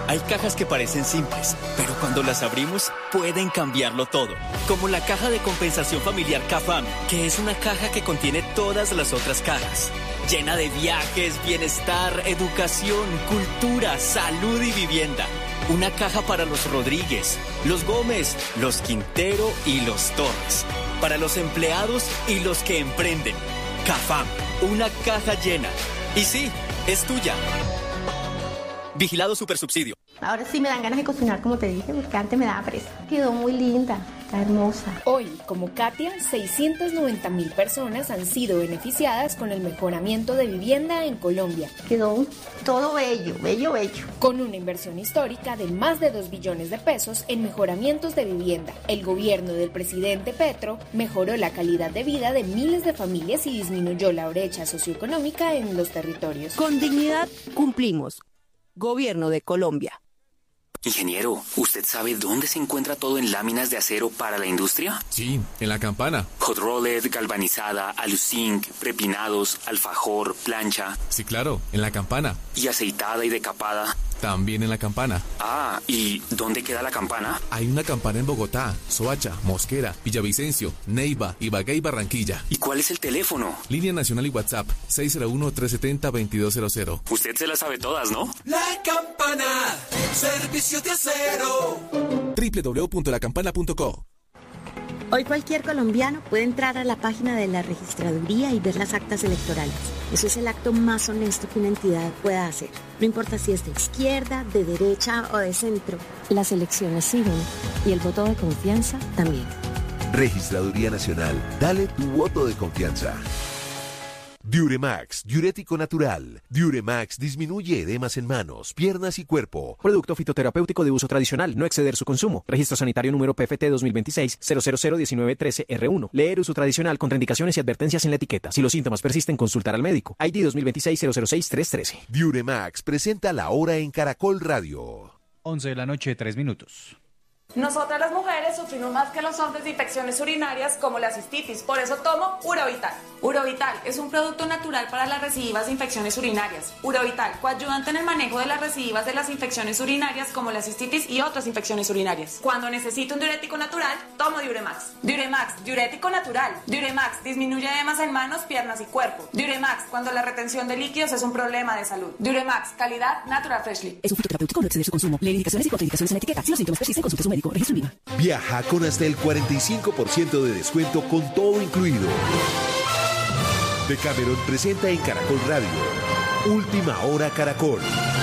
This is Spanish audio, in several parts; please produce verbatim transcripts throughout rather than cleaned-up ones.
Hay cajas que parecen simples, pero cuando las abrimos pueden cambiarlo todo. Como la caja de compensación familiar CAFAM, que es una caja que contiene todas las otras cajas. Llena de viajes, bienestar, educación, cultura, salud y vivienda. Una caja para los Rodríguez, los Gómez, los Quintero y los Torres. Para los empleados y los que emprenden. CAFAM, una caja llena. Y sí, es tuya. Vigilado Supersubsidio. Ahora sí me dan ganas de cocinar como te dije, porque antes me daba presa. Quedó muy linda, está hermosa. Hoy, como Katia, seiscientas noventa mil personas han sido beneficiadas con el mejoramiento de vivienda en Colombia. Quedó todo bello, bello, bello. Con una inversión histórica de más de dos billones de pesos en mejoramientos de vivienda, el gobierno del presidente Petro mejoró la calidad de vida de miles de familias y disminuyó la brecha socioeconómica en los territorios. Con dignidad cumplimos. Gobierno de Colombia. Ingeniero, ¿usted sabe dónde se encuentra todo en láminas de acero para la industria? Sí, en la Campana. Hot rolled, galvanizada, aluzinc, prepinados, alfajor, plancha. Sí, claro, en la Campana. ¿Y aceitada y decapada? También en la Campana. Ah, ¿y dónde queda la Campana? Hay una Campana en Bogotá, Soacha, Mosquera, Villavicencio, Neiva, Ibagué y Barranquilla. ¿Y cuál es el teléfono? Línea nacional y WhatsApp, seis cero uno, tres siete cero, veintidós cero cero. Usted se la sabe todas, ¿no? La Campana, servicios de acero. doble u doble u doble u punto la campana punto co. Hoy cualquier colombiano puede entrar a la página de la registraduría y ver las actas electorales. Eso es el acto más honesto que una entidad pueda hacer. No importa si es de izquierda, de derecha o de centro. Las elecciones siguen y el voto de confianza también. Registraduría Nacional. Dale tu voto de confianza. Diuremax, diurético natural. Diuremax disminuye edemas en manos, piernas y cuerpo. Producto fitoterapéutico de uso tradicional, no exceder su consumo. Registro sanitario número P F T dos mil veintiséis cero cero cero diecinueve trece R uno. Leer uso tradicional, contraindicaciones y advertencias en la etiqueta. Si los síntomas persisten, consultar al médico. I D dos mil veintiséis cero cero seis tres trece. Diuremax presenta La Hora en Caracol Radio. once de la noche, tres minutos. Nosotras las mujeres sufrimos más que los hombres de infecciones urinarias como la cistitis, por eso tomo Urovital. Urovital es un producto natural para las recidivas de infecciones urinarias. Urovital, coadyuvante en el manejo de las recidivas de las infecciones urinarias como la cistitis y otras infecciones urinarias. Cuando necesito un diurético natural, tomo Diuremax. Diuremax, diurético natural. Diuremax disminuye edemas en manos, piernas y cuerpo. Diuremax, cuando la retención de líquidos es un problema de salud. Diuremax, calidad Natural Freshly. Es un fitoterapéutico, no exceder su consumo. Leer indicaciones y contraindicaciones en la etiqueta. Si los síntomas persisten, consulte a su médico. Registro Viva. Viaja con hasta el cuarenta y cinco por ciento de descuento con todo incluido. Decameron presenta en Caracol Radio. Última Hora Caracol.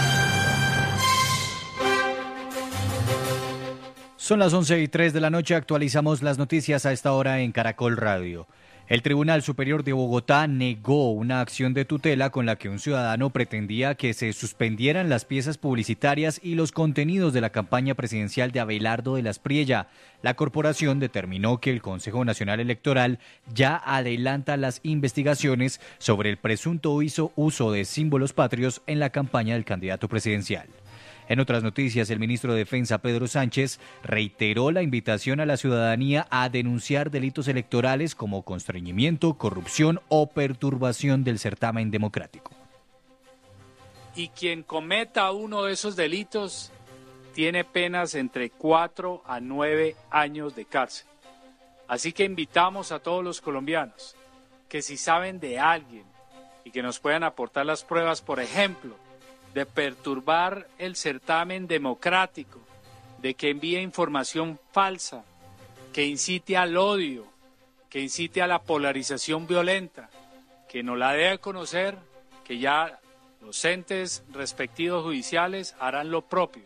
Son las once y tres de la noche, actualizamos las noticias a esta hora en Caracol Radio. El Tribunal Superior de Bogotá negó una acción de tutela con la que un ciudadano pretendía que se suspendieran las piezas publicitarias y los contenidos de la campaña presidencial de Abelardo de la Espriella. La corporación determinó que el Consejo Nacional Electoral ya adelanta las investigaciones sobre el presunto uso de símbolos patrios en la campaña del candidato presidencial. En otras noticias, el ministro de Defensa, Pedro Sánchez, reiteró la invitación a la ciudadanía a denunciar delitos electorales como constreñimiento, corrupción o perturbación del certamen democrático. Y quien cometa uno de esos delitos tiene penas entre cuatro a nueve años de cárcel. Así que invitamos a todos los colombianos que si saben de alguien y que nos puedan aportar las pruebas, por ejemplo, de perturbar el certamen democrático, de que envíe información falsa, que incite al odio, que incite a la polarización violenta, que no la debe conocer, que ya los entes respectivos judiciales harán lo propio.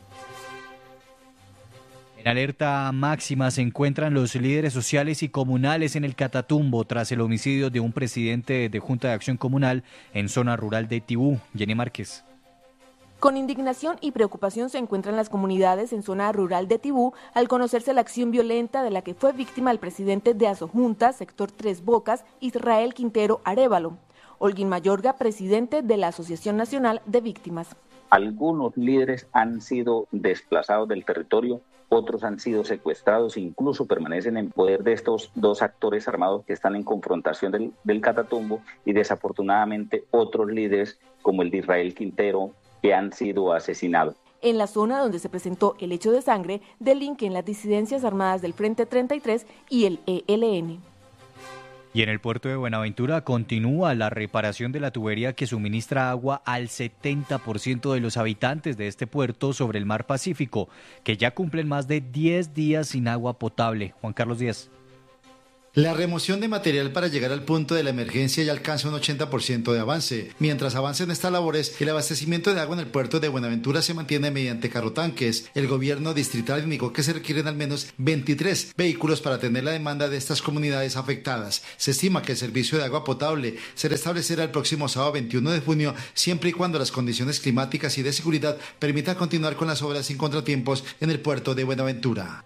En alerta máxima se encuentran los líderes sociales y comunales en el Catatumbo tras el homicidio de un presidente de Junta de Acción Comunal en zona rural de Tibú. Jenny Márquez. Con indignación y preocupación se encuentran las comunidades en zona rural de Tibú al conocerse la acción violenta de la que fue víctima el presidente de Asojunta, sector Tres Bocas, Israel Quintero Arévalo. Holguín Mayorga, presidente de la Asociación Nacional de Víctimas. Algunos líderes han sido desplazados del territorio, otros han sido secuestrados, incluso permanecen en poder de estos dos actores armados que están en confrontación del, del Catatumbo, y desafortunadamente otros líderes como el de Israel Quintero que han sido asesinados. en la zona donde se presentó el hecho de sangre del link en las disidencias armadas del Frente treinta y tres y el E L N. Y en el puerto de Buenaventura continúa la reparación de la tubería que suministra agua al setenta por ciento de los habitantes de este puerto sobre el mar Pacífico, que ya cumplen más de diez días sin agua potable. Juan Carlos Díaz. La remoción de material para llegar al punto de la emergencia ya alcanza un ochenta por ciento de avance. Mientras avancen estas labores, el abastecimiento de agua en el puerto de Buenaventura se mantiene mediante carrotanques. El gobierno distrital indicó que se requieren al menos veintitrés vehículos para atender la demanda de estas comunidades afectadas. Se estima que el servicio de agua potable se restablecerá el próximo sábado veintiuno de junio, siempre y cuando las condiciones climáticas y de seguridad permitan continuar con las obras sin contratiempos en el puerto de Buenaventura.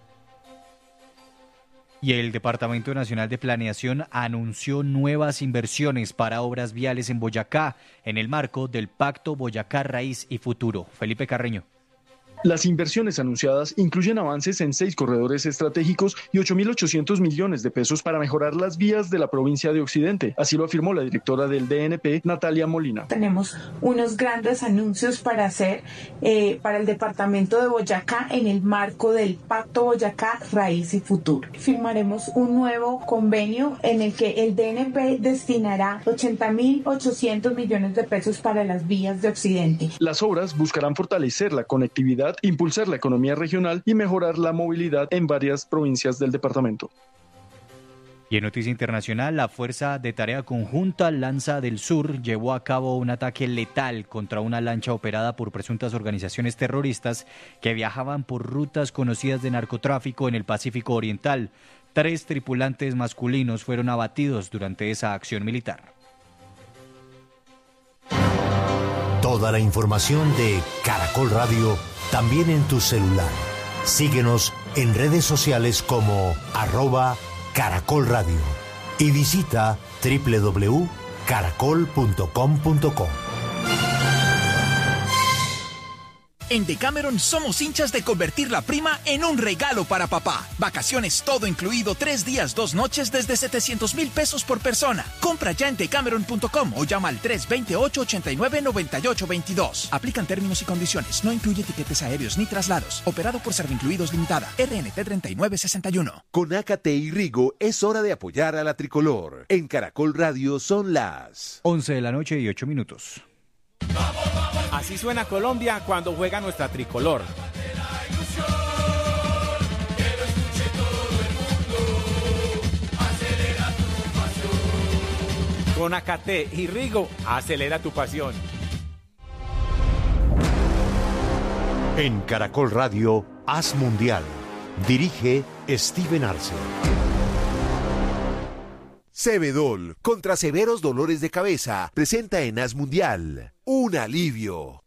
Y el Departamento Nacional de Planeación anunció nuevas inversiones para obras viales en Boyacá, en el marco del Pacto Boyacá Raíz y Futuro. Felipe Carreño. Las inversiones anunciadas incluyen avances en seis corredores estratégicos y ocho mil ochocientos millones de pesos para mejorar las vías de la provincia de Occidente. Así lo afirmó la directora del D N P, Natalia Molina. Tenemos unos grandes anuncios para hacer eh, para el departamento de Boyacá en el marco del Pacto Boyacá Raíz y Futuro. Firmaremos un nuevo convenio en el que el D N P destinará ochenta mil ochocientos millones de pesos para las vías de Occidente. Las obras buscarán fortalecer la conectividad, impulsar la economía regional y mejorar la movilidad en varias provincias del departamento. Y en noticia internacional, la Fuerza de Tarea Conjunta Lanza del Sur llevó a cabo un ataque letal contra una lancha operada por presuntas organizaciones terroristas que viajaban por rutas conocidas de narcotráfico en el Pacífico Oriental. Tres tripulantes masculinos fueron abatidos durante esa acción militar. Toda la información de Caracol Radio también en tu celular. Síguenos en redes sociales como arroba Caracol Radio y visita doble u doble u doble u punto caracol punto com punto co. En Decameron somos hinchas de convertir la prima en un regalo para papá. Vacaciones todo incluido, tres días, dos noches desde setecientos mil pesos por persona. Compra ya en decameron punto com o llama al tres dos ocho, ocho nueve, nueve ocho dos dos. Aplican términos y condiciones. No incluye tiquetes aéreos ni traslados. Operado por Servincluidos Limitada. R N T treinta y nueve sesenta y uno. Con Acate y Rigo es hora de apoyar a la tricolor. En Caracol Radio son las once de la noche y ocho minutos. Así suena Colombia cuando juega nuestra tricolor. Con Acate y Rigo, acelera tu pasión. En Caracol Radio, Haz Mundial. Dirige Steven Arce. Cebedol, contra severos dolores de cabeza, presenta en Haz Mundial un alivio.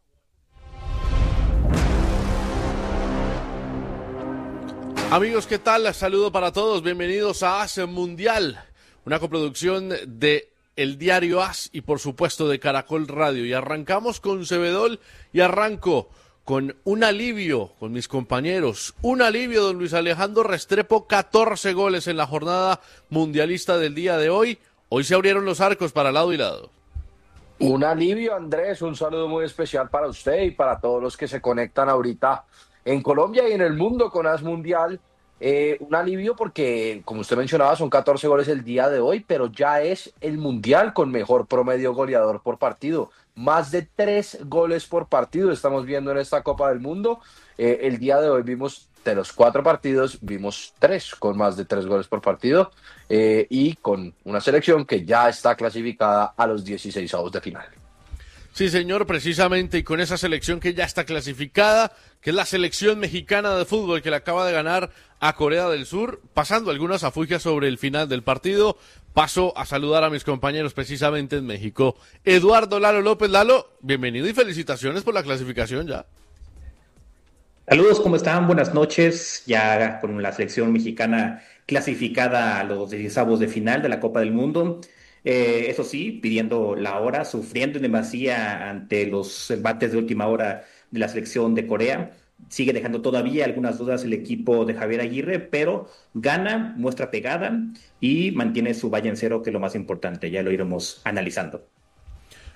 Amigos, ¿qué tal? Saludo para todos, bienvenidos a Haz Mundial, una coproducción de El Diario Haz y por supuesto de Caracol Radio. Y arrancamos con Cebedol y arranco con un alivio con mis compañeros. Un alivio, don Luis Alejandro Restrepo, catorce goles en la jornada mundialista del día de hoy. Hoy se abrieron los arcos para lado y lado. Un alivio, Andrés, un saludo muy especial para usted y para todos los que se conectan ahorita en Colombia y en el mundo con Haz Mundial. Eh, un alivio porque, como usted mencionaba, son catorce goles el día de hoy, pero ya es el mundial con mejor promedio goleador por partido. Más de tres goles por partido estamos viendo en esta Copa del Mundo. Eh, el día de hoy vimos, de los cuatro partidos, vimos tres con más de tres goles por partido eh, y con una selección que ya está clasificada a los dieciseisavos de final. Sí, señor, precisamente, y con esa selección que ya está clasificada, que es la selección mexicana de fútbol que le acaba de ganar a Corea del Sur, pasando algunas afugias sobre el final del partido, paso a saludar a mis compañeros precisamente en México. Eduardo Lalo López. Lalo, bienvenido y felicitaciones por la clasificación ya. Saludos, ¿cómo están? Buenas noches, ya con la selección mexicana clasificada a los dieciseisavos de final de la Copa del Mundo. Eh, eso sí, pidiendo la hora, sufriendo en demasía ante los embates de última hora de la selección de Corea. Sigue dejando todavía algunas dudas el equipo de Javier Aguirre, pero gana, muestra pegada y mantiene su valla en cero, que es lo más importante. Ya lo iremos analizando.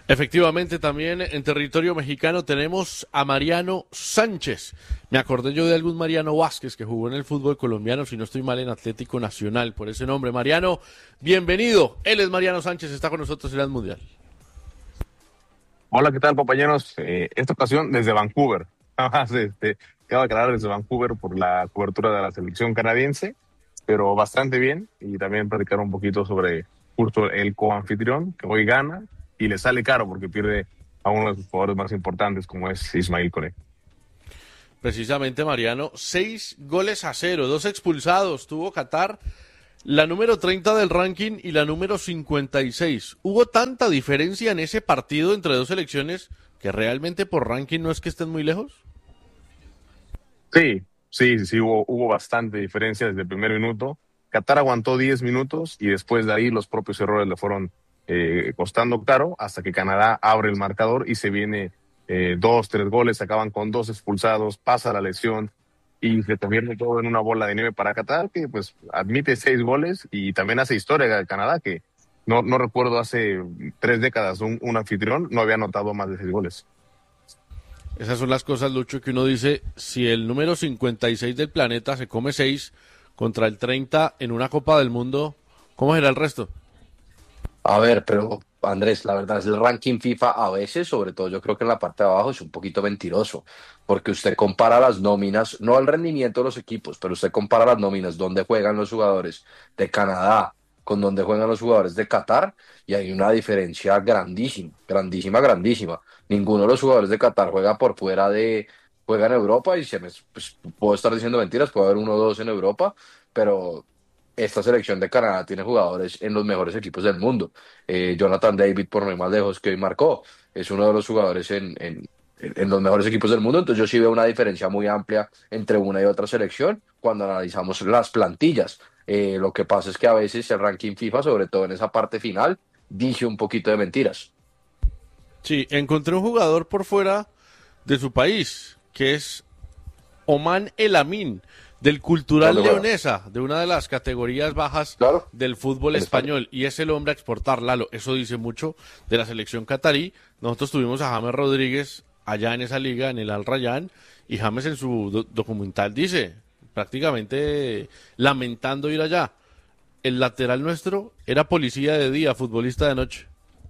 Efectivamente, también en territorio mexicano tenemos a Mariano Sánchez. Me acordé yo de algún Mariano Vázquez que jugó en el fútbol colombiano, si no estoy mal, en Atlético Nacional, por ese nombre. Mariano, bienvenido. Él es Mariano Sánchez, está con nosotros en el Mundial. Hola, ¿qué tal, compañeros? Eh, esta ocasión desde Vancouver. este, Quiero aclarar desde Vancouver por la cobertura de la selección canadiense, pero bastante bien, y también platicar un poquito sobre justo el coanfitrión, que hoy gana, y le sale caro porque pierde a uno de sus jugadores más importantes, como es Ismail Koné. Precisamente, Mariano, seis goles a cero, dos expulsados tuvo Qatar, la número treinta del ranking y la número cincuenta y seis. ¿Hubo tanta diferencia en ese partido entre dos selecciones que realmente por ranking no es que estén muy lejos? Sí, sí, sí, hubo, hubo bastante diferencia desde el primer minuto. Qatar aguantó diez minutos y después de ahí los propios errores le fueron eh, costando caro hasta que Canadá abre el marcador y se viene eh, dos, tres goles, acaban con dos expulsados, pasa la lesión y se convierte todo en una bola de nieve para Qatar, que pues admite seis goles y también hace historia de Canadá, que no, no recuerdo hace tres décadas un, un anfitrión no había anotado más de seis goles. Esas son las cosas, Lucho, que uno dice, si el número cincuenta y seis del planeta se come seis contra el treinta en una Copa del Mundo, ¿cómo será el resto? A ver, pero Andrés, la verdad es el ranking FIFA a veces, sobre todo yo creo que en la parte de abajo es un poquito mentiroso, porque usted compara las nóminas, no el rendimiento de los equipos, pero usted compara las nóminas donde juegan los jugadores de Canadá con donde juegan los jugadores de Qatar y hay una diferencia grandísima, grandísima, grandísima. Ninguno de los jugadores de Qatar juega por fuera de, juega en Europa y se me, pues, puedo estar diciendo mentiras, puede haber uno o dos en Europa, pero esta selección de Canadá tiene jugadores en los mejores equipos del mundo. Eh, Jonathan David, por no ir más lejos, que hoy marcó, es uno de los jugadores en, en, en los mejores equipos del mundo, entonces yo sí veo una diferencia muy amplia entre una y otra selección cuando analizamos las plantillas. Eh, lo que pasa es que a veces el ranking FIFA, sobre todo en esa parte final, dice un poquito de mentiras. Sí, encontré un jugador por fuera de su país, que es Oman El Amin, del Cultural ¿Dónde Leonesa, de una de las categorías bajas claro. del fútbol español, y es el hombre a exportar, Lalo. Eso dice mucho de la selección catarí. Nosotros tuvimos a James Rodríguez allá en esa liga, en el Al Rayyan, y James en su do- documental dice, prácticamente lamentando ir allá, el lateral nuestro era policía de día, futbolista de noche.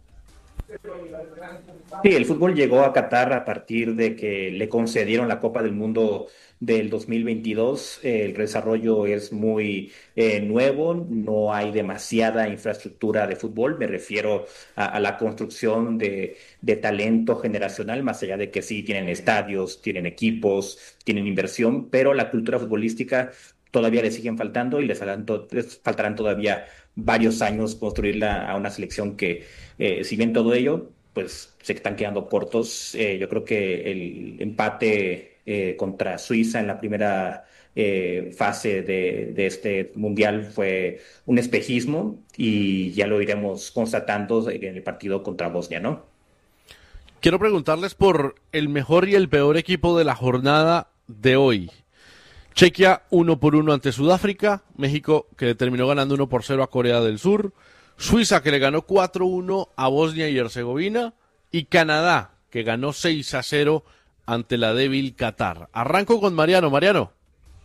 Sí, el fútbol llegó a Qatar a partir de que le concedieron la Copa del Mundo del dos mil veintidós. El desarrollo es muy eh, nuevo, no hay demasiada infraestructura de fútbol, me refiero a, a la construcción de, de talento generacional, más allá de que sí tienen estadios, tienen equipos, tienen inversión, pero la cultura futbolística todavía le siguen faltando y les faltan, to- les faltarán todavía varios años construirla a una selección que, eh, si bien todo ello, pues se están quedando cortos. Eh, yo creo que el empate eh, contra Suiza en la primera eh, fase de, de este mundial fue un espejismo y ya lo iremos constatando en el partido contra Bosnia, ¿no? Quiero preguntarles por el mejor y el peor equipo de la jornada de hoy. Chequia uno por uno ante Sudáfrica, México que le terminó ganando uno por cero a Corea del Sur, Suiza que le ganó cuatro uno a Bosnia y Herzegovina y Canadá que ganó seis a cero ante la débil Qatar. Arranco con Mariano. Mariano.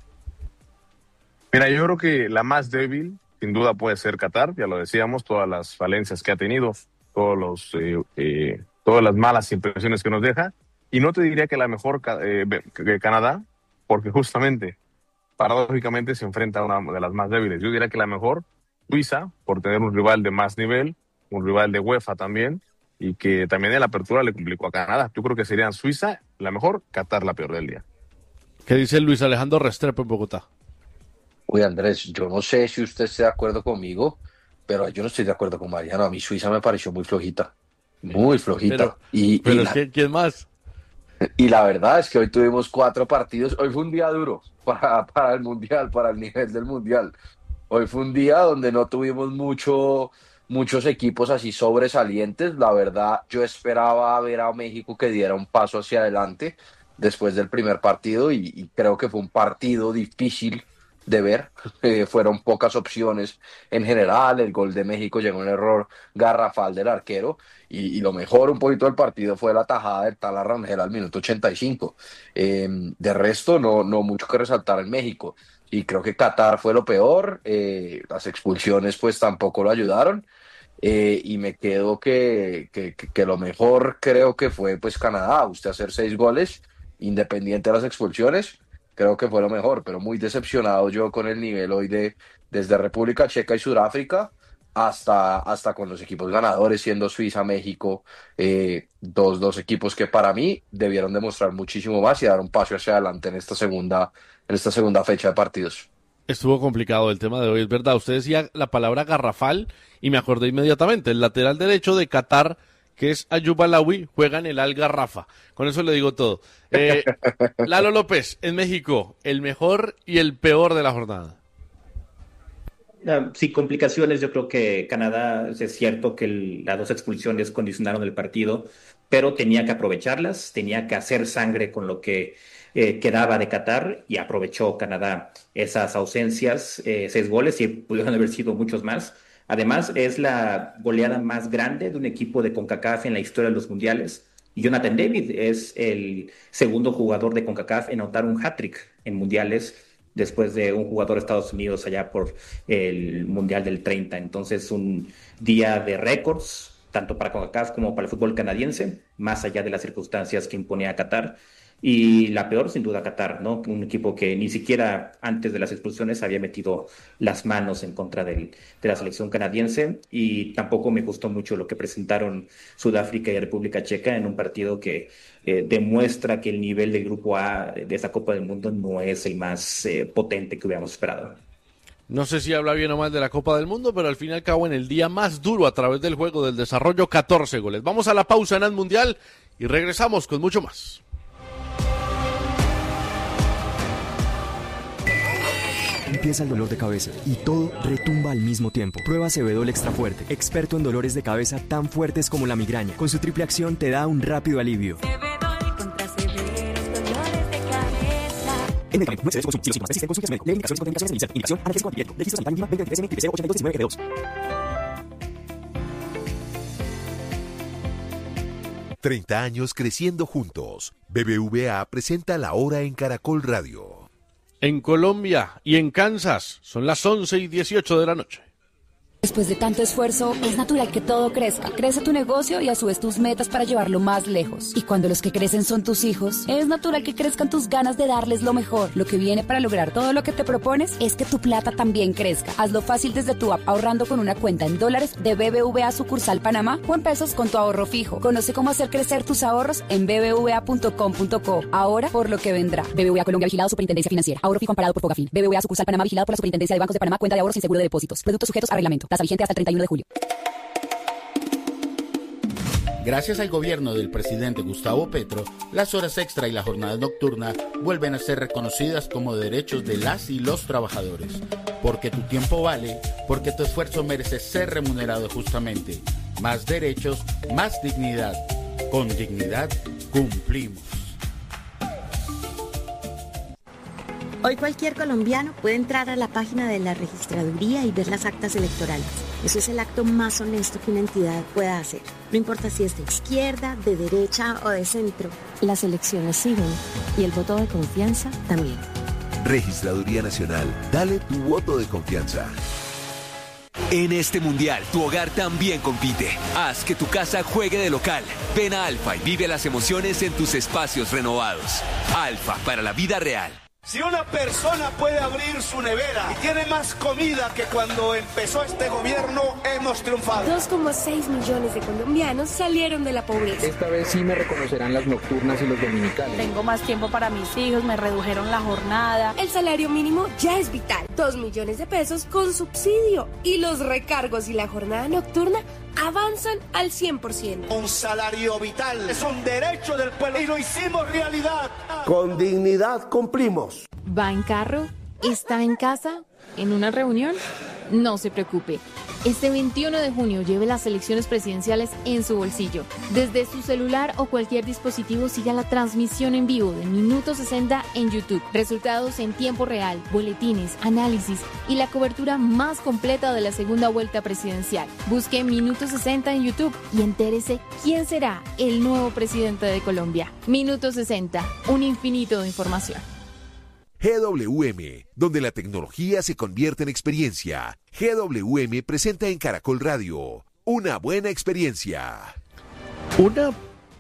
Mira, yo creo que la más débil sin duda puede ser Qatar, ya lo decíamos, todas las falencias que ha tenido, todos los, eh, eh, todas las malas impresiones que nos deja, y no te diría que la mejor eh, que Canadá, porque justamente, paradójicamente, se enfrenta a una de las más débiles. Yo diría que la mejor, Suiza, por tener un rival de más nivel, un rival de UEFA también, y que también en la apertura le complicó a Canadá. Yo creo que serían Suiza la mejor, Qatar la peor del día. ¿Qué dice Luis Alejandro Restrepo en Bogotá? Uy, Andrés, yo no sé si usted esté de acuerdo conmigo, pero yo no estoy de acuerdo con Mariano. A mí Suiza me pareció muy flojita, muy flojita. Pero, y, pero y es la... que, ¿quién más? Y la verdad es que hoy tuvimos cuatro partidos. Hoy fue un día duro para, para el Mundial, para el nivel del Mundial. Hoy fue un día donde no tuvimos mucho, muchos equipos así sobresalientes. La verdad, yo esperaba ver a México que diera un paso hacia adelante después del primer partido y, y creo que fue un partido difícil de ver. Eh, fueron pocas opciones en general. El gol de México llegó un error garrafal del arquero. Y, y lo mejor un poquito del partido fue la tajada del Tala Rangel al minuto ochenta y cinco. Eh, de resto, no, no mucho que resaltar en México. Y creo que Qatar fue lo peor. Eh, las expulsiones pues tampoco lo ayudaron. Eh, y me quedo que, que, que lo mejor creo que fue pues Canadá. Usted hacer seis goles, independiente de las expulsiones, creo que fue lo mejor, pero muy decepcionado yo con el nivel hoy de desde República Checa y Sudáfrica hasta, hasta con los equipos ganadores, siendo Suiza, México, eh, dos, dos equipos que para mí debieron demostrar muchísimo más y dar un paso hacia adelante en esta segunda, en esta segunda fecha de partidos. Estuvo complicado el tema de hoy, es verdad. Usted decía la palabra garrafal y me acordé inmediatamente. El lateral derecho de Qatar, que es Ayub Alawi, juega en el Al Garrafa. Con eso le digo todo. Eh, Lalo López, en México, el mejor y el peor de la jornada. Uh, sí, complicaciones. Yo creo que Canadá, es cierto que el, las dos expulsiones condicionaron el partido, pero tenía que aprovecharlas, tenía que hacer sangre con lo que eh, quedaba de Qatar, y aprovechó Canadá esas ausencias, eh, seis goles, y pudieron haber sido muchos más. Además, es la goleada más grande de un equipo de CONCACAF en la historia de los mundiales. Y Jonathan David es el segundo jugador de CONCACAF en anotar un hat-trick en mundiales, después de un jugador de Estados Unidos allá por el Mundial del treinta. Entonces, un día de récords, tanto para CONCACAF como para el fútbol canadiense, más allá de las circunstancias que imponía Qatar. Y la peor, sin duda, Qatar, ¿no? Un equipo que ni siquiera antes de las expulsiones había metido las manos en contra del, de la selección canadiense, y tampoco me gustó mucho lo que presentaron Sudáfrica y República Checa en un partido que eh, demuestra que el nivel del Grupo A de esta Copa del Mundo no es el más eh, potente que hubiéramos esperado. No sé si habla bien o mal de la Copa del Mundo, pero al fin y al cabo en el día más duro a través del juego del desarrollo, catorce goles. Vamos a la pausa en el Mundial y regresamos con mucho más. Empieza el dolor de cabeza y todo retumba al mismo tiempo. Prueba Cebedol Extra Fuerte, experto en dolores de cabeza tan fuertes como la migraña. Con su triple acción te da un rápido alivio. Cebedol contra severos dolores de cabeza. En medicamento, no excedes su consumo. Si los síntomas persisten, consulte a su médico. Lee indicaciones y contraindicaciones en el INSERT. Indicación, analgésico antipirético. Registro sanitario mínima veinte veintitrés M, triple cero ochenta y dos diecinueve G dos. treinta años creciendo juntos. B B V A presenta La Hora en Caracol Radio. En Colombia y en Kansas son las once y dieciocho de la noche. Después de tanto esfuerzo, es natural que todo crezca. Crece tu negocio y a su vez tus metas para llevarlo más lejos. Y cuando los que crecen son tus hijos, es natural que crezcan tus ganas de darles lo mejor. Lo que viene para lograr todo lo que te propones es que tu plata también crezca. Hazlo fácil desde tu app, ahorrando con una cuenta en dólares de B B V A sucursal Panamá o en pesos con tu ahorro fijo. Conoce cómo hacer crecer tus ahorros en b b v a punto com punto co. Ahora por lo que vendrá. B B V A Colombia, vigilado Superintendencia Financiera. Ahorro fijo amparado por Fogafín. B B V A sucursal Panamá, vigilado por la Superintendencia de Bancos de Panamá. Cuenta de ahorros sin seguro de depósitos. Productos sujetos a reglamento. Tasa vigente hasta el treinta y uno de julio. Gracias al gobierno del presidente Gustavo Petro, las horas extra y la jornada nocturna vuelven a ser reconocidas como derechos de las y los trabajadores. Porque tu tiempo vale, porque tu esfuerzo merece ser remunerado justamente. Más derechos, más dignidad. Con dignidad cumplimos. Hoy cualquier colombiano puede entrar a la página de la registraduría y ver las actas electorales. Eso es el acto más honesto que una entidad pueda hacer. No importa si es de izquierda, de derecha o de centro. Las elecciones siguen y el voto de confianza también. Registraduría Nacional, dale tu voto de confianza. En este mundial, tu hogar también compite. Haz que tu casa juegue de local. Ven a Alfa y vive las emociones en tus espacios renovados. Alfa, para la vida real. Si una persona puede abrir su nevera y tiene más comida que cuando empezó este gobierno, hemos triunfado. dos coma seis millones de colombianos salieron de la pobreza. Esta vez sí me reconocerán las nocturnas y los dominicales. Tengo más tiempo para mis hijos, me redujeron la jornada. El salario mínimo ya es vital. dos millones de pesos con subsidio. Y los recargos y la jornada nocturna avanzan al cien por ciento. Un salario vital es un derecho del pueblo y lo hicimos realidad. Con dignidad cumplimos. ¿Va en carro? ¿Está en casa? ¿En una reunión? No se preocupe. Este veintiuno de junio lleve las elecciones presidenciales en su bolsillo. Desde su celular o cualquier dispositivo siga la transmisión en vivo de Minuto sesenta en YouTube. Resultados en tiempo real, boletines, análisis y la cobertura más completa de la segunda vuelta presidencial. Busque Minuto sesenta en YouTube y entérese quién será el nuevo presidente de Colombia. Minuto sesenta, un infinito de información. G W M, donde la tecnología se convierte en experiencia. G W M presenta en Caracol Radio una buena experiencia. Una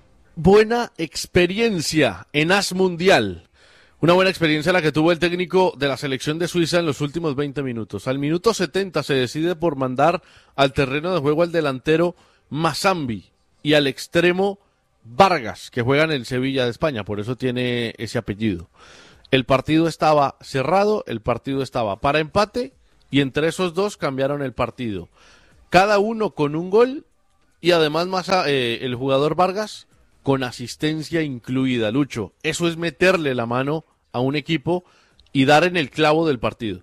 buena experiencia en As Mundial. Una buena experiencia la que tuvo el técnico de la selección de Suiza en los últimos veinte minutos. Al minuto setenta se decide por mandar al terreno de juego al delantero Mazambi y al extremo Vargas, que juega en el Sevilla de España, por eso tiene ese apellido. El partido estaba cerrado, el partido estaba para empate y entre esos dos cambiaron el partido. Cada uno con un gol y además más eh, el jugador Vargas con asistencia incluida. Lucho, eso es meterle la mano a un equipo y dar en el clavo del partido.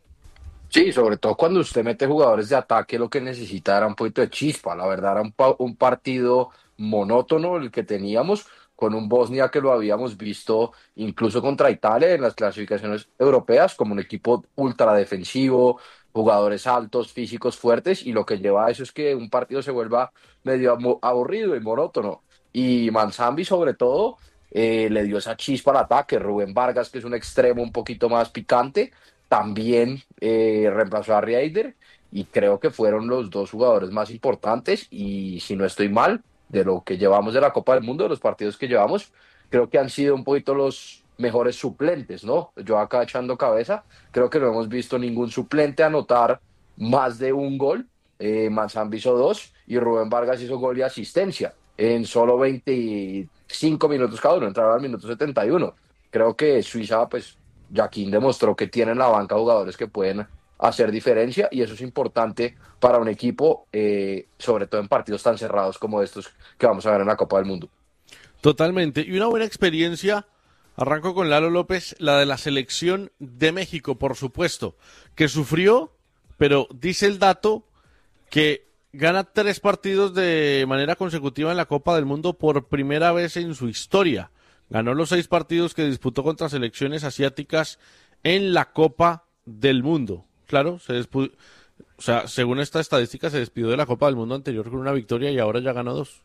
Sí, sobre todo cuando usted mete jugadores de ataque, lo que necesita era un poquito de chispa. La verdad era un, pa- un partido monótono el que teníamos, con un Bosnia que lo habíamos visto incluso contra Italia en las clasificaciones europeas, como un equipo ultra defensivo, jugadores altos, físicos fuertes, y lo que lleva a eso es que un partido se vuelva medio amo- aburrido y monótono. Y Manzambi, sobre todo, eh, le dio esa chispa al ataque. Rubén Vargas, que es un extremo un poquito más picante, también eh, reemplazó a Rieder, y creo que fueron los dos jugadores más importantes, y si no estoy mal, de lo que llevamos de la Copa del Mundo, de los partidos que llevamos, creo que han sido un poquito los mejores suplentes, ¿no? Yo acá echando cabeza, creo que no hemos visto ningún suplente anotar más de un gol. eh, Manzambi hizo dos y Rubén Vargas hizo gol y asistencia en solo veinticinco minutos cada uno, entraron al minuto setenta y uno. Creo que Suiza, pues, Joaquín demostró que tiene en la banca jugadores que pueden hacer diferencia, y eso es importante para un equipo, eh, sobre todo en partidos tan cerrados como estos que vamos a ver en la Copa del Mundo. Totalmente, y una buena experiencia, arranco con Lalo López, la de la selección de México, por supuesto, que sufrió, pero dice el dato que gana tres partidos de manera consecutiva en la Copa del Mundo por primera vez en su historia. Ganó los seis partidos que disputó contra selecciones asiáticas en la Copa del Mundo. Claro, se despu- o sea, según esta estadística, se despidió de la Copa del Mundo anterior con una victoria y ahora ya ganó dos.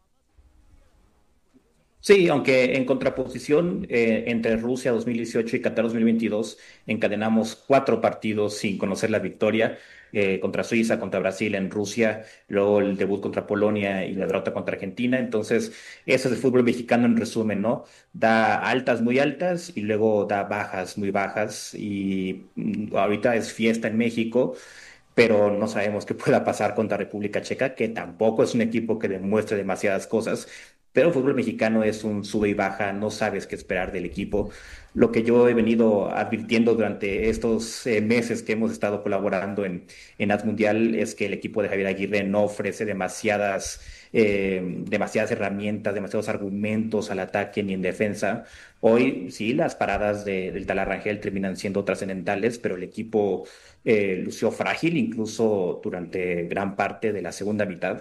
Sí, aunque en contraposición, eh, entre Rusia dos mil dieciocho y Qatar dos mil veintidós encadenamos cuatro partidos sin conocer la victoria, eh, contra Suiza, contra Brasil, en Rusia, luego el debut contra Polonia y la derrota contra Argentina. Entonces, eso es el fútbol mexicano en resumen, ¿no? Da altas muy altas y luego da bajas muy bajas, y mm, ahorita es fiesta en México, pero no sabemos qué pueda pasar contra República Checa, que tampoco es un equipo que demuestre demasiadas cosas. Pero el fútbol mexicano es un sube y baja, no sabes qué esperar del equipo. Lo que yo he venido advirtiendo durante estos eh, meses que hemos estado colaborando en, en As Mundial es que el equipo de Javier Aguirre no ofrece demasiadas, eh, demasiadas herramientas, demasiados argumentos al ataque ni en defensa. Hoy sí, las paradas de, del Tal Arrangel terminan siendo trascendentales, pero el equipo eh, lució frágil incluso durante gran parte de la segunda mitad.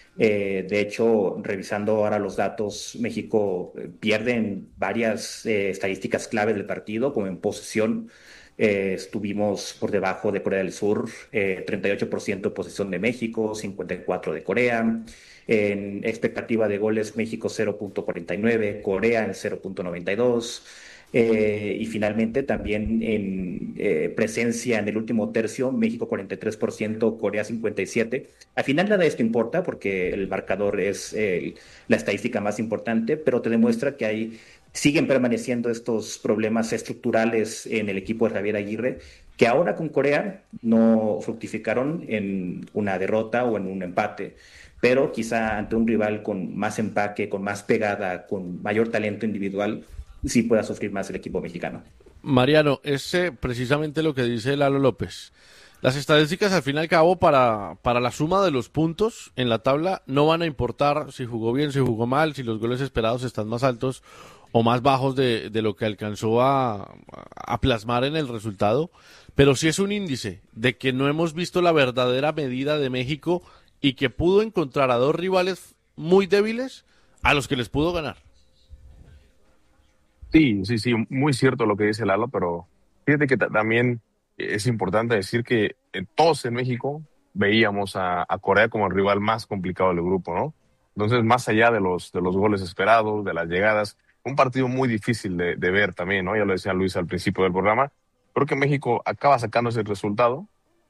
Eh, de hecho, revisando ahora los datos, México eh, pierde en varias eh, estadísticas clave del partido, como en posesión. Eh, estuvimos por debajo de Corea del Sur, eh, treinta y ocho por ciento posesión de México, cincuenta y cuatro por ciento de Corea. En expectativa de goles, México cero punto cuarenta y nueve, Corea en cero punto noventa y dos. Eh, y finalmente también en eh, presencia en el último tercio, México cuarenta y tres por ciento, Corea cincuenta y siete por ciento. Al final nada de esto importa porque el marcador es eh, la estadística más importante, pero te demuestra que hay, siguen permaneciendo estos problemas estructurales en el equipo de Javier Aguirre, que ahora con Corea no fructificaron en una derrota o en un empate, pero quizá ante un rival con más empaque, con más pegada, con mayor talento individual, sí pueda sufrir más el equipo mexicano. Mariano, es eh, precisamente lo que dice Lalo López. Las estadísticas, al fin y al cabo, para, para la suma de los puntos en la tabla no van a importar si jugó bien, si jugó mal, si los goles esperados están más altos o más bajos de, de lo que alcanzó a, a plasmar en el resultado, pero sí es un índice de que no hemos visto la verdadera medida de México y que pudo encontrar a dos rivales muy débiles a los que les pudo ganar. Sí, sí, sí, muy cierto lo que dice Lalo, pero fíjate que t- también es importante decir que eh, todos en México veíamos a, a Corea como el rival más complicado del grupo, ¿no? Entonces, más allá de los, de los goles esperados, de las llegadas, un partido muy difícil de, de ver también, ¿no? Ya lo decía Luis al principio del programa. Creo que México acaba sacando ese resultado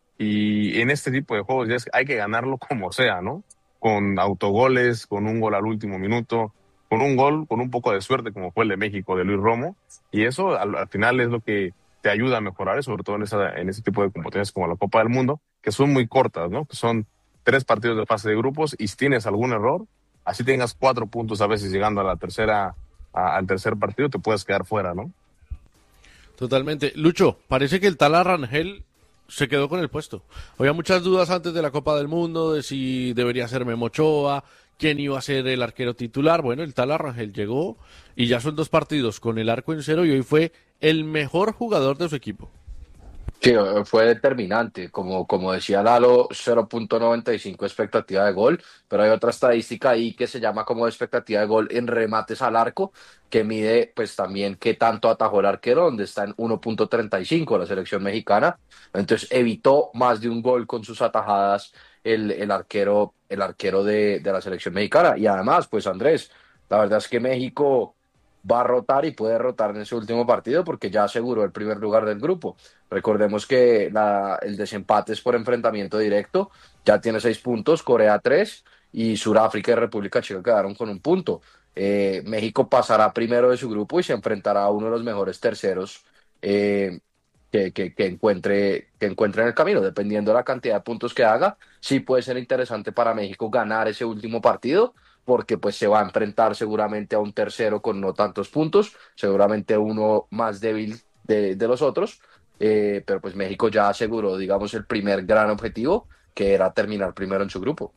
y en este tipo de juegos ya es, hay que ganarlo como sea, ¿no? Con autogoles, con un gol al último minuto, con un gol, con un poco de suerte como fue el de México, de Luis Romo, y eso al, al final es lo que te ayuda a mejorar, sobre todo en, esa, en ese tipo de competencias como la Copa del Mundo, que son muy cortas, ¿no? Que son tres partidos de fase de grupos y si tienes algún error, así tengas cuatro puntos a veces llegando a la tercera, a, al tercer partido, te puedes quedar fuera, ¿no? Totalmente. Lucho, parece que el Tala Rangel se quedó con el puesto. Había muchas dudas antes de la Copa del Mundo, de si debería ser Memo Ochoa, quién iba a ser el arquero titular. Bueno, el Tala Rangel llegó y ya son dos partidos con el arco en cero y hoy fue el mejor jugador de su equipo. Sí, fue determinante, como, como decía Lalo, cero punto noventa y cinco expectativa de gol, pero hay otra estadística ahí que se llama como expectativa de gol en remates al arco, que mide pues también qué tanto atajó el arquero, donde está en uno punto treinta y cinco la selección mexicana, entonces evitó más de un gol con sus atajadas el, el arquero, el arquero de, de la selección mexicana, y además pues Andrés, la verdad es que México va a rotar y puede rotar en ese último partido porque ya aseguró el primer lugar del grupo. Recordemos que la, el desempate es por enfrentamiento directo, ya tiene seis puntos, Corea tres y Sudáfrica y República Checa quedaron con un punto. Eh, México pasará primero de su grupo y se enfrentará a uno de los mejores terceros eh, que, que, que, encuentre, que encuentre en el camino, dependiendo de la cantidad de puntos que haga. Sí puede ser interesante para México ganar ese último partido, porque pues se va a enfrentar seguramente a un tercero con no tantos puntos, seguramente uno más débil de, de los otros, eh, pero pues México ya aseguró, digamos, el primer gran objetivo, que era terminar primero en su grupo.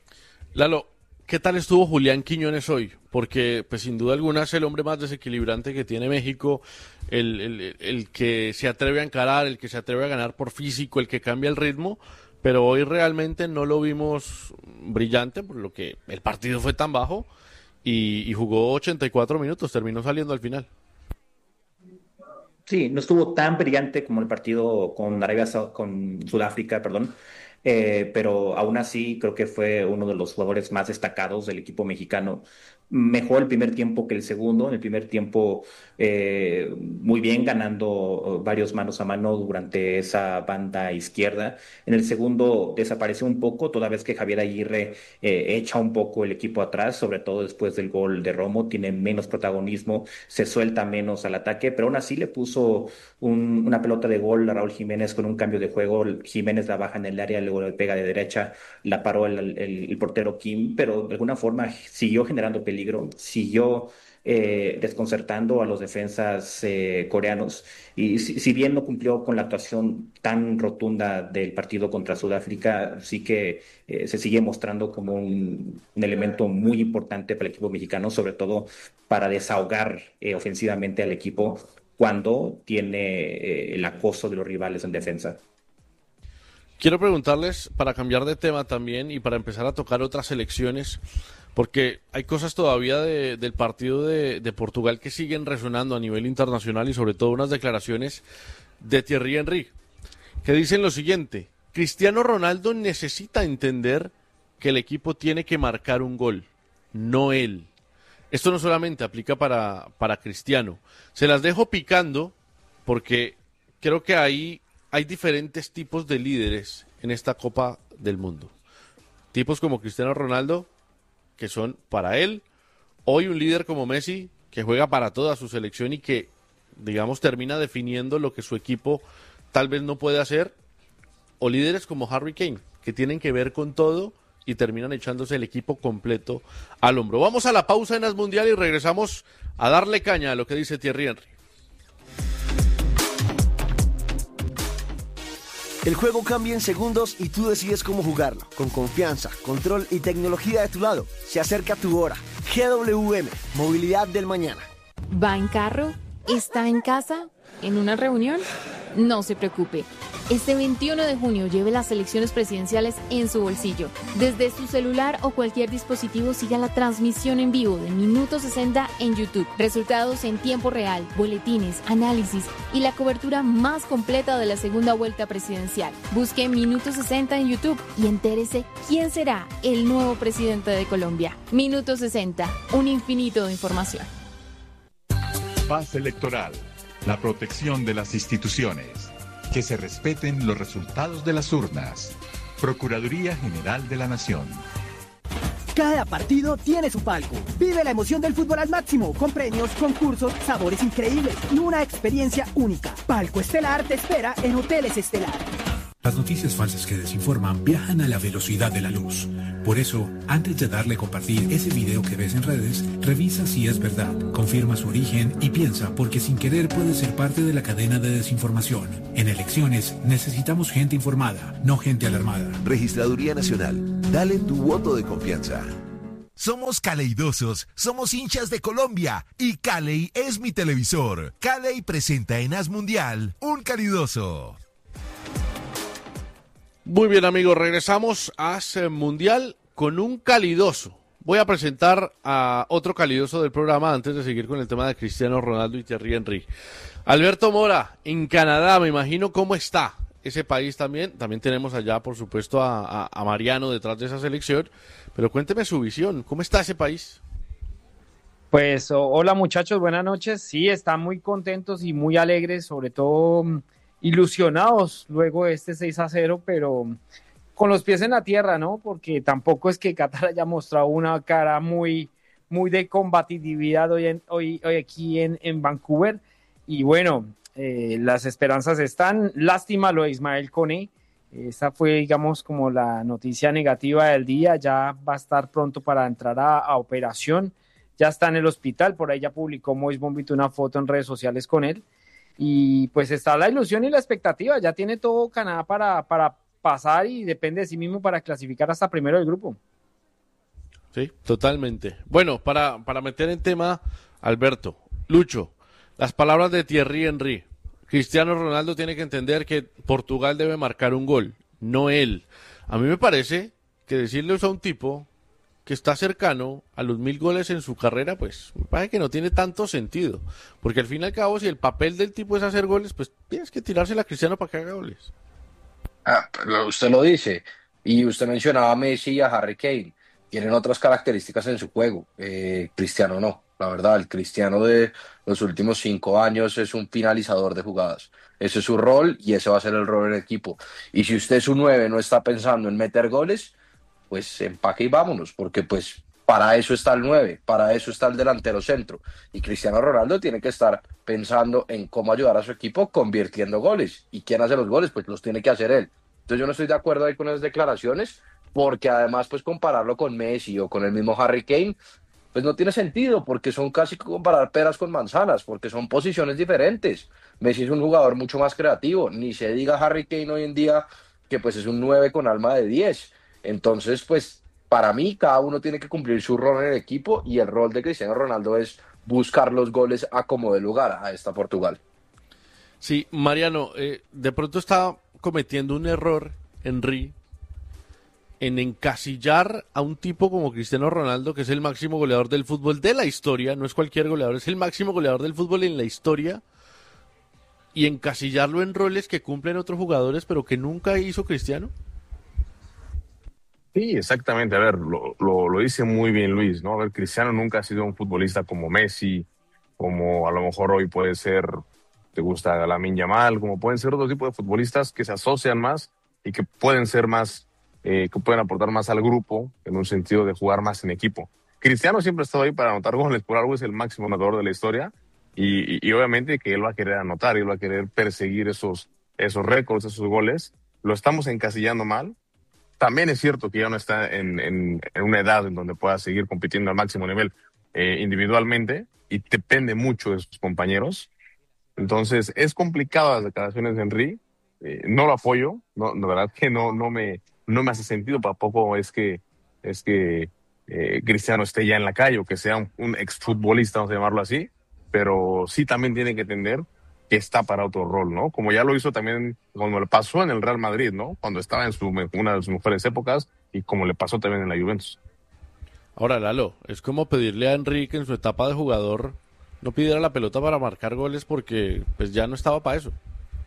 Lalo, ¿qué tal estuvo Julián Quiñones hoy? Porque pues sin duda alguna es el hombre más desequilibrante que tiene México, el, el, el que se atreve a encarar, el que se atreve a ganar por físico, el que cambia el ritmo, pero hoy realmente no lo vimos brillante, por lo que el partido fue tan bajo y, y jugó ochenta y cuatro minutos, terminó saliendo al final. Sí, no estuvo tan brillante como el partido con Arabia, con Sudáfrica, perdón, eh, pero aún así creo que fue uno de los jugadores más destacados del equipo mexicano. Mejor el primer tiempo que el segundo. En el primer tiempo eh, muy bien, ganando varios manos a mano durante esa banda izquierda. En el segundo desapareció un poco, toda vez que Javier Aguirre eh, echa un poco el equipo atrás, sobre todo después del gol de Romo, tiene menos protagonismo, se suelta menos al ataque, pero aún así le puso un, una pelota de gol a Raúl Jiménez con un cambio de juego. Jiménez la baja en el área, luego le pega de derecha, la paró el, el, el portero Kim, pero de alguna forma siguió generando peligro. Siguió eh, desconcertando a los defensas eh, coreanos y si, si bien no cumplió con la actuación tan rotunda del partido contra Sudáfrica, sí que eh, se sigue mostrando como un, un elemento muy importante para el equipo mexicano, sobre todo para desahogar eh, ofensivamente al equipo cuando tiene eh, el acoso de los rivales en defensa. Quiero preguntarles, para cambiar de tema también y para empezar a tocar otras selecciones, porque hay cosas todavía de, del partido de, de Portugal que siguen resonando a nivel internacional y sobre todo unas declaraciones de Thierry Henry, que dicen lo siguiente: Cristiano Ronaldo necesita entender que el equipo tiene que marcar un gol, no él. Esto no solamente aplica para, para Cristiano. Se las dejo picando porque creo que ahí hay diferentes tipos de líderes en esta Copa del Mundo. Tipos como Cristiano Ronaldo, que son para él. Hoy un líder como Messi, que juega para toda su selección y que, digamos, termina definiendo lo que su equipo tal vez no puede hacer. O líderes como Harry Kane, que tienen que ver con todo y terminan echándose el equipo completo al hombro. Vamos a la pausa en As Mundial y regresamos a darle caña a lo que dice Thierry Henry. El juego cambia en segundos y tú decides cómo jugarlo. Con confianza, control y tecnología de tu lado. Se acerca tu hora. G W M, Movilidad del Mañana. ¿Va en carro? ¿Está en casa? ¿En una reunión? No se preocupe. Este veintiuno de junio lleve las elecciones presidenciales en su bolsillo. Desde su celular o cualquier dispositivo siga la transmisión en vivo de Minuto sesenta en YouTube. Resultados en tiempo real, boletines, análisis y la cobertura más completa de la segunda vuelta presidencial. Busque Minuto sesenta en YouTube y entérese quién será el nuevo presidente de Colombia. Minuto sesenta, un infinito de información. Paz electoral, la protección de las instituciones. Que se respeten los resultados de las urnas. Procuraduría General de la Nación. Cada partido tiene su palco. Vive la emoción del fútbol al máximo, con premios, concursos, sabores increíbles y una experiencia única. Palco Estelar te espera en Hoteles Estelar. Las noticias falsas que desinforman viajan a la velocidad de la luz. Por eso, antes de darle a compartir ese video que ves en redes, revisa si es verdad, confirma su origen y piensa, porque sin querer puede ser parte de la cadena de desinformación. En elecciones necesitamos gente informada, no gente alarmada. Registraduría Nacional, dale tu voto de confianza. Somos caleidosos, somos hinchas de Colombia y Caley es mi televisor. Caley presenta en Haz Mundial un calidoso. Muy bien, amigos, regresamos a Haz Mundial con un calidoso. Voy a presentar a otro calidoso del programa antes de seguir con el tema de Cristiano Ronaldo y Thierry Henry. Alberto Mora, en Canadá, me imagino cómo está ese país también. También tenemos allá, por supuesto, a, a, a Mariano detrás de esa selección. Pero cuénteme su visión, ¿cómo está ese país? Pues, oh, hola muchachos, buenas noches. Sí, están muy contentos y muy alegres, sobre todo ilusionados luego de este seis a cero, pero con los pies en la tierra, ¿no? Porque tampoco es que Qatar haya mostrado una cara muy, muy de combatividad hoy, en, hoy, hoy aquí en, en Vancouver. Y bueno, eh, las esperanzas están. Lástima lo de Ismael Koné. Esa fue, digamos, como la noticia negativa del día. Ya va a estar pronto para entrar a, a operación. Ya está en el hospital. Por ahí ya publicó Mois Bombito una foto en redes sociales con él. Y pues está la ilusión y la expectativa, ya tiene todo Canadá para, para pasar y depende de sí mismo para clasificar hasta primero del grupo. Sí, totalmente. Bueno, para, para meter en tema, Alberto, Lucho, las palabras de Thierry Henry. Cristiano Ronaldo tiene que entender que Portugal debe marcar un gol, no él. A mí me parece que decirle eso a un tipo que está cercano a los mil goles en su carrera, pues me parece que no tiene tanto sentido, porque al fin y al cabo, si el papel del tipo es hacer goles, pues tienes que tirársela a Cristiano para que haga goles. Ah, pero usted lo dice, y usted mencionaba a Messi y a Harry Kane, tienen otras características en su juego, eh, Cristiano no, la verdad, el Cristiano de los últimos cinco años es un finalizador de jugadas, ese es su rol y ese va a ser el rol del equipo, y si usted su nueve no está pensando en meter goles, pues empaque y vámonos, porque pues para eso está el nueve, para eso está el delantero centro, y Cristiano Ronaldo tiene que estar pensando en cómo ayudar a su equipo convirtiendo goles, y ¿quién hace los goles? Pues los tiene que hacer él. Entonces yo no estoy de acuerdo ahí con esas declaraciones, porque además pues compararlo con Messi o con el mismo Harry Kane, pues no tiene sentido, porque son casi comparar peras con manzanas, porque son posiciones diferentes. Messi es un jugador mucho más creativo, ni se diga Harry Kane hoy en día, que pues es un nueve con alma de diez. Entonces, pues, para mí, cada uno tiene que cumplir su rol en el equipo y el rol de Cristiano Ronaldo es buscar los goles a como de lugar a esta Portugal. Sí, Mariano, eh, de pronto está cometiendo un error, Henry, en encasillar a un tipo como Cristiano Ronaldo, que es el máximo goleador del fútbol de la historia, no es cualquier goleador, es el máximo goleador del fútbol en la historia, y encasillarlo en roles que cumplen otros jugadores, pero que nunca hizo Cristiano. Sí, exactamente. A ver, lo, lo, lo dice muy bien Luis, ¿no? A ver, Cristiano nunca ha sido un futbolista como Messi, como a lo mejor hoy puede ser, te gusta Lamine Yamal, como pueden ser otro tipo de futbolistas que se asocian más y que pueden ser más, eh, que pueden aportar más al grupo en un sentido de jugar más en equipo. Cristiano siempre ha estado ahí para anotar goles, por algo es el máximo anotador de la historia y, y, y obviamente que él va a querer anotar, él va a querer perseguir esos, esos récords, esos goles. Lo estamos encasillando mal. También es cierto que ya no está en, en, en una edad en donde pueda seguir compitiendo al máximo nivel eh, individualmente y depende mucho de sus compañeros. Entonces, es complicado las declaraciones de Henry. Eh, no lo apoyo. No, la verdad que no, no, me, no me hace sentido. Tampoco es que, es que eh, Cristiano esté ya en la calle o que sea un, un exfutbolista, vamos a llamarlo así. pero sí también tiene que entender que está para otro rol, ¿no? Como ya lo hizo también, como le pasó en el Real Madrid, ¿no? Cuando estaba en su, una de sus mejores épocas y como le pasó también en la Juventus. Ahora, Lalo, es como pedirle a Enrique en su etapa de jugador no pidiera la pelota para marcar goles porque pues ya no estaba para eso.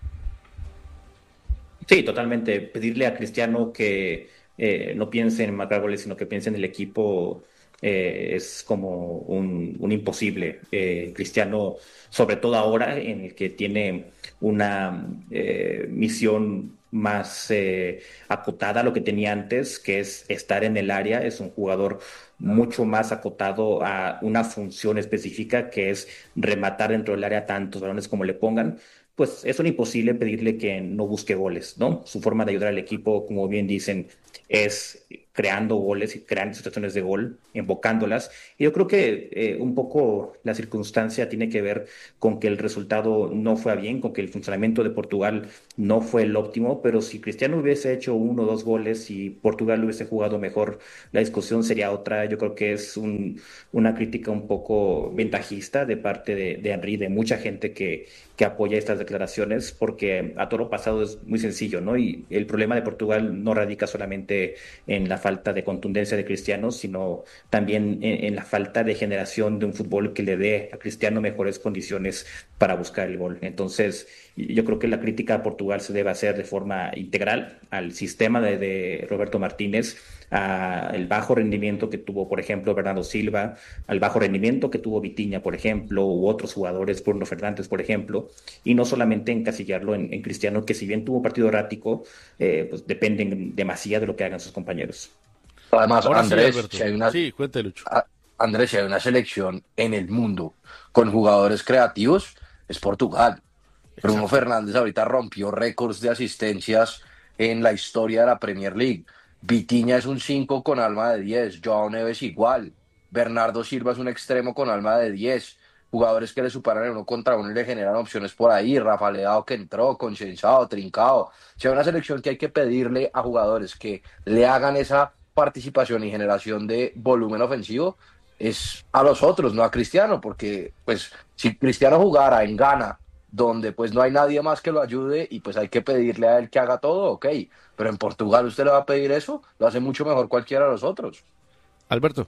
Sí, totalmente. Pedirle a Cristiano que eh, no piense en marcar goles, sino que piense en el equipo eh, es como un, un imposible. Eh, Cristiano, sobre todo ahora, en el que tiene una eh, misión más eh, acotada a lo que tenía antes, que es estar en el área, es un jugador mucho más acotado a una función específica, que es rematar dentro del área tantos balones como le pongan. Pues es un imposible pedirle que no busque goles, ¿no? Su forma de ayudar al equipo, como bien dicen, es creando goles y creando situaciones de gol, invocándolas. Y yo creo que eh, un poco la circunstancia tiene que ver con que el resultado no fue a bien, con que el funcionamiento de Portugal no fue el óptimo, pero si Cristiano hubiese hecho uno o dos goles y Portugal hubiese jugado mejor, la discusión sería otra. Yo creo que es un, una crítica un poco ventajista de parte de, de Henry, de mucha gente que, que apoya estas declaraciones, porque a toro pasado es muy sencillo, ¿no? Y el problema de Portugal no radica solamente en la falta de contundencia de Cristiano, sino también en, en la falta de generación de un fútbol que le dé a Cristiano mejores condiciones para buscar el gol. Entonces, yo creo que la crítica a Portugal se debe hacer de forma integral al sistema de, de Roberto Martínez, al bajo rendimiento que tuvo, por ejemplo, Bernardo Silva, al bajo rendimiento que tuvo Vitinha, por ejemplo, u otros jugadores, Bruno Fernández, por ejemplo, y no solamente encasillarlo en, en Cristiano, que si bien tuvo un partido errático, eh, pues dependen demasiado de lo que hagan sus compañeros. Además, Ahora Andrés, sí, si hay una, sí, cuente, Lucho. a- Andrés, si hay una selección en el mundo con jugadores creativos, es Portugal. Bruno Fernández ahorita rompió récords de asistencias en la historia de la Premier League. Vitinha es un cinco con alma de diez. Joao Neves igual. Bernardo Silva es un extremo con alma de diez. Jugadores que le superan en uno contra uno y le generan opciones por ahí. Rafa Leao que entró, Consensado, Trincao. Si hay una selección que hay que pedirle a jugadores que le hagan esa participación y generación de volumen ofensivo, es a los otros, no a Cristiano, porque pues si Cristiano jugara en Ghana, donde pues no hay nadie más que lo ayude y pues hay que pedirle a él que haga todo, ok, pero en Portugal usted le va a pedir eso, lo hace mucho mejor cualquiera de los otros. Alberto.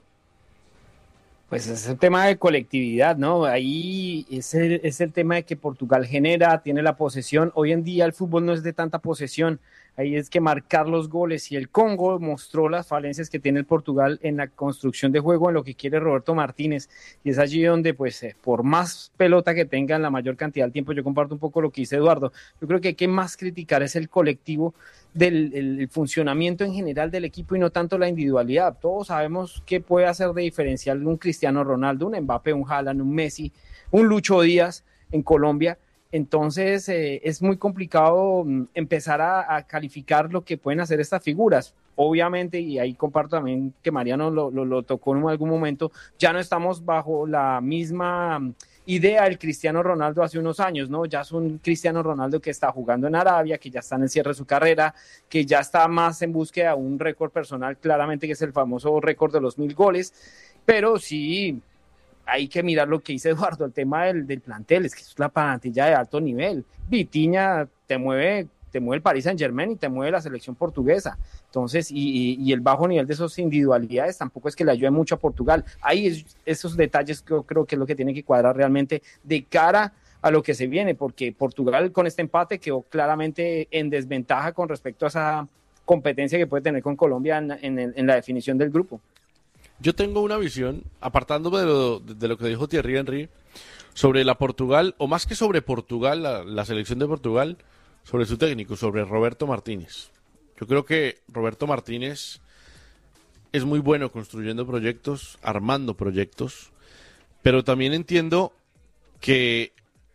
Pues es el tema de colectividad, ¿no? Ahí es el, es el tema de que Portugal genera, tiene la posesión. Hoy en día el fútbol no es de tanta posesión, ahí es que marcar los goles, y el Congo mostró las falencias que tiene el Portugal en la construcción de juego, en lo que quiere Roberto Martínez, y es allí donde pues eh, por más pelota que tengan la mayor cantidad del tiempo, yo comparto un poco lo que dice Eduardo, yo creo que hay que más criticar es el colectivo del el, el funcionamiento en general del equipo y no tanto la individualidad. Todos sabemos qué puede hacer de diferencial un Cristiano Ronaldo, un Mbappé, un Haaland, un Messi, un Lucho Díaz en Colombia. Entonces eh, es muy complicado mm, empezar a, a calificar lo que pueden hacer estas figuras. Obviamente, y ahí comparto también que Mariano lo, lo, lo tocó en algún momento, ya no estamos bajo la misma mm, idea del Cristiano Ronaldo hace unos años, ¿no? Ya es un Cristiano Ronaldo que está jugando en Arabia, que ya está en el cierre de su carrera, que ya está más en búsqueda de un récord personal, claramente, que es el famoso récord de los mil goles, pero sí hay que mirar lo que dice Eduardo, el tema del, del plantel, es que es la plantilla de alto nivel. Vitinha te mueve, te mueve el Paris Saint-Germain y te mueve la selección portuguesa. Entonces, y, y, y el bajo nivel de esas individualidades tampoco es que le ayude mucho a Portugal. Ahí es, esos detalles que yo creo que es lo que tiene que cuadrar realmente de cara a lo que se viene, porque Portugal con este empate quedó claramente en desventaja con respecto a esa competencia que puede tener con Colombia en, en, en la definición del grupo. Yo tengo una visión, apartándome de lo, de lo que dijo Thierry Henry, sobre la Portugal, o más que sobre Portugal, la, la selección de Portugal, sobre su técnico, sobre Roberto Martínez. Yo creo que Roberto Martínez es muy bueno construyendo proyectos, armando proyectos, pero también entiendo que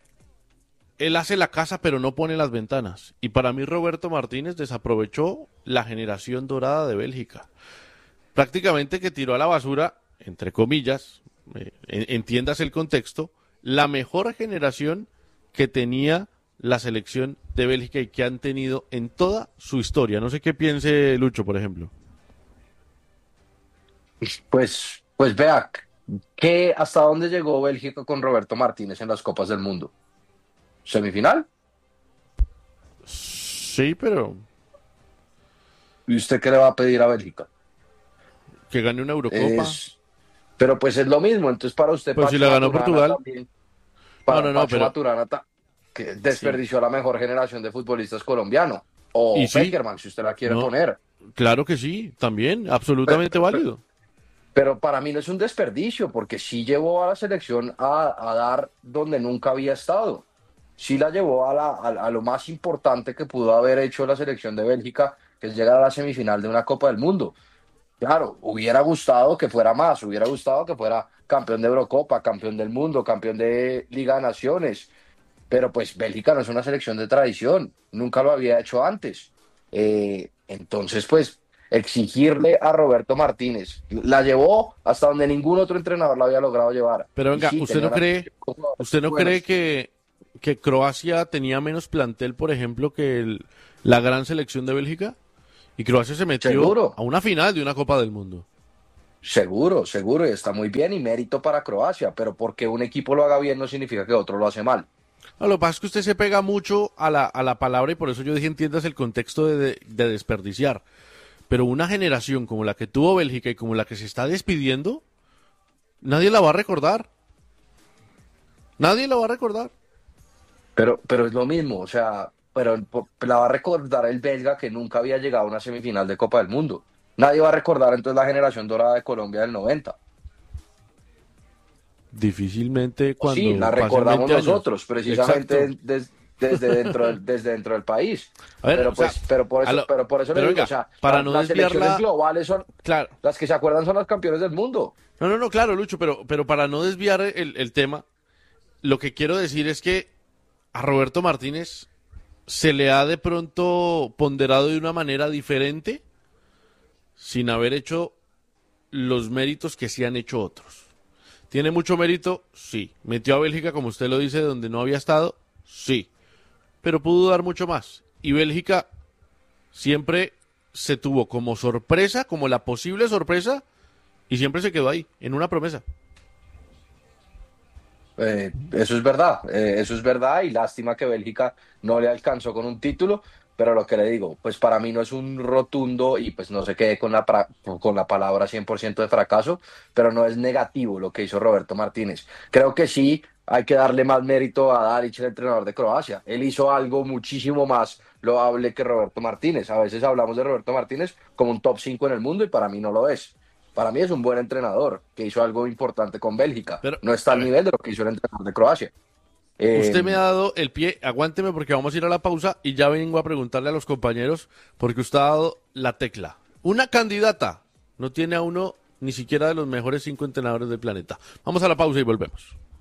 él hace la casa pero no pone las ventanas. Y para mí Roberto Martínez desaprovechó la generación dorada de Bélgica. Prácticamente que tiró a la basura, entre comillas, eh, entiendas el contexto, la mejor generación que tenía la selección de Bélgica y que han tenido en toda su historia. No sé qué piense Lucho, por ejemplo. Pues, pues vea, ¿Qué, hasta dónde llegó Bélgica con Roberto Martínez en las Copas del Mundo? ¿Semifinal? Sí, pero... ¿Y usted qué le va a pedir a Bélgica? Que gane una Eurocopa. Es... Pero pues es lo mismo, entonces para usted... Pues si la ganó Portugal. También, para no, no, no, Pacho pero... Maturana, ta... que desperdició sí. la mejor generación de futbolistas colombianos. O ¿Y sí? Peckerman, si usted la quiere no, poner. Claro que sí, también, absolutamente pero, válido. Pero, pero para mí no es un desperdicio, porque sí llevó a la selección a, a dar donde nunca había estado. Sí la llevó a, la, a, a lo más importante que pudo haber hecho la selección de Bélgica, que es llegar a la semifinal de una Copa del Mundo. Claro, hubiera gustado que fuera más, hubiera gustado que fuera campeón de Eurocopa, campeón del mundo, campeón de Liga de Naciones, pero pues Bélgica no es una selección de tradición, nunca lo había hecho antes. Eh, entonces, pues, exigirle a Roberto Martínez, la llevó hasta donde ningún otro entrenador la había logrado llevar. Pero venga, sí, ¿usted no cree, usted no buenos. cree que, que Croacia tenía menos plantel, por ejemplo, que el, la gran selección de Bélgica? Y Croacia se metió ¿Seguro? a una final de una Copa del Mundo. Seguro, seguro, y está muy bien y mérito para Croacia, pero porque un equipo lo haga bien no significa que otro lo hace mal. No, lo que pasa es que usted se pega mucho a la, a la palabra y por eso yo dije entiendas el contexto de, de, de desperdiciar. Pero una generación como la que tuvo Bélgica y como la que se está despidiendo, nadie la va a recordar. Nadie la va a recordar. Pero, pero es lo mismo, o sea, pero la va a recordar el belga que nunca había llegado a una semifinal de Copa del Mundo. Nadie va a recordar entonces la generación dorada de Colombia del noventa. Difícilmente cuando sí, la recordamos nosotros, precisamente des, desde, dentro del, desde dentro del país. A ver, pero, pues, sea, pero por eso, lo, pero por eso pero le venga, digo, o sea, para la, no las desviarla, selecciones globales son, claro. las que se acuerdan son las campeones del mundo. No, no, no, claro, Lucho, pero, pero para no desviar el, el tema, lo que quiero decir es que a Roberto Martínez se le ha de pronto ponderado de una manera diferente sin haber hecho los méritos que sí han hecho otros. ¿Tiene mucho mérito? Sí. ¿Metió a Bélgica, como usted lo dice, donde no había estado? Sí. Pero pudo dar mucho más. Y Bélgica siempre se tuvo como sorpresa, como la posible sorpresa, y siempre se quedó ahí, en una promesa. Eh, eso es verdad, eh, eso es verdad, y lástima que Bélgica no le alcanzó con un título, pero lo que le digo, pues para mí no es un rotundo, y pues no se quede con la, pra- con la palabra cien por ciento de fracaso, pero no es negativo lo que hizo Roberto Martínez. Creo que sí hay que darle más mérito a Dalic, el entrenador de Croacia. Él hizo algo muchísimo más loable que Roberto Martínez. A veces hablamos de Roberto Martínez como un top cinco en el mundo y para mí no lo es. Para mí es un buen entrenador que hizo algo importante con Bélgica. Pero, no está al nivel de lo que hizo el entrenador de Croacia. Eh, Usted me ha dado el pie, aguánteme porque vamos a ir a la pausa y ya vengo a preguntarle a los compañeros porque usted ha dado la tecla. Una candidata no tiene a uno ni siquiera de los mejores cinco entrenadores del planeta. Vamos a la pausa y volvemos.